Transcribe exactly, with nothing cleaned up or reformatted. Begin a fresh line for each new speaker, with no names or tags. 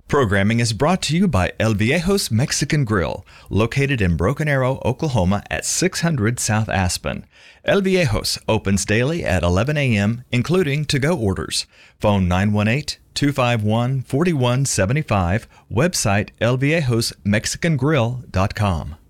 Programming is brought to you by El Viejo's Mexican Grill, located in Broken Arrow, Oklahoma at six hundred South Aspen. El Viejo's opens daily at eleven a.m., including to-go orders. Phone nine one eight, two five one, four one seven five. Website el viejos mexican grill dot com.